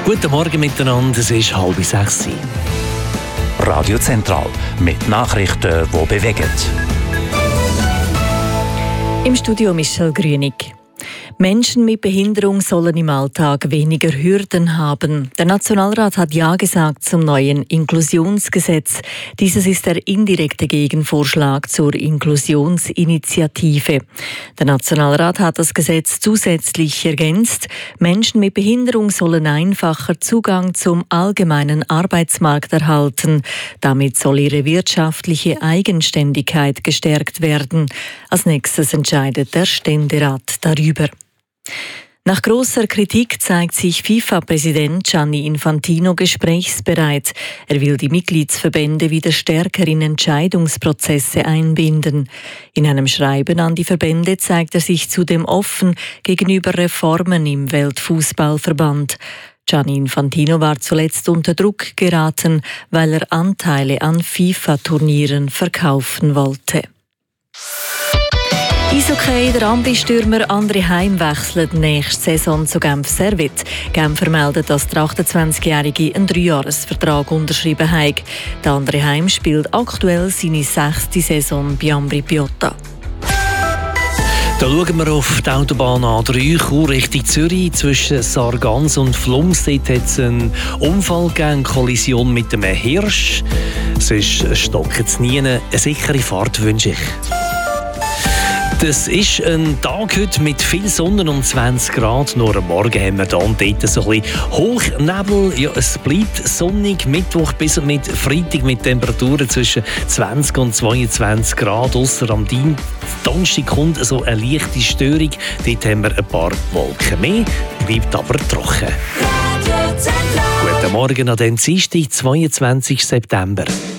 Guten Morgen miteinander, es ist 5:30. Radio Zentral mit Nachrichten, die bewegen. Im Studio Michelle Grünig. Menschen mit Behinderung sollen im Alltag weniger Hürden haben. Der Nationalrat hat Ja gesagt zum neuen Inklusionsgesetz. Dieses ist der indirekte Gegenvorschlag zur Inklusionsinitiative. Der Nationalrat hat das Gesetz zusätzlich ergänzt. Menschen mit Behinderung sollen einfacher Zugang zum allgemeinen Arbeitsmarkt erhalten. Damit soll ihre wirtschaftliche Eigenständigkeit gestärkt werden. Als nächstes entscheidet der Ständerat darüber. Nach grosser Kritik zeigt sich FIFA-Präsident Gianni Infantino gesprächsbereit. Er will die Mitgliedsverbände wieder stärker in Entscheidungsprozesse einbinden. In einem Schreiben an die Verbände zeigt er sich zudem offen gegenüber Reformen im Weltfußballverband. Gianni Infantino war zuletzt unter Druck geraten, weil er Anteile an FIFA-Turnieren verkaufen wollte. Eishockey, der Ambi-Stürmer André Heim wechselt nächste Saison zu Genf Servette. Genf vermeldet, dass der 28-Jährige einen 3-Jahres-Vertrag unterschrieben hat. Der André Heim spielt aktuell seine 6. Saison bei Ambri Piotta. Da schauen wir auf die Autobahn A3 Chur Richtung Zürich. Zwischen Sargans und Flums dort hat es einen Unfall gegeben, eine Kollision mit einem Hirsch. Sonst stocken es nie. Eine sichere Fahrt wünsche ich. Das ist ein Tag heute mit viel Sonne und 20 Grad. Nur am Morgen haben wir hier und dort so ein bisschen Hochnebel. Ja, es bleibt sonnig, Mittwoch bis mit Freitag mit Temperaturen zwischen 20 und 22 Grad. Ausser am Donnerstag kommt so eine leichte Störung. Dort haben wir ein paar Wolken mehr, bleibt aber trocken. Guten Morgen an den Dienstag, 22. September.